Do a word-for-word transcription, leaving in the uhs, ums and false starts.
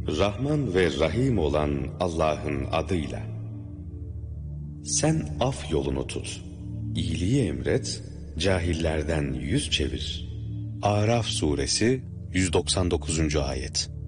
Rahman ve Rahim olan Allah'ın adıyla. Sen af yolunu tut, iyiliği emret, cahillerden yüz çevir. Araf suresi yüz doksan dokuzuncu ayet.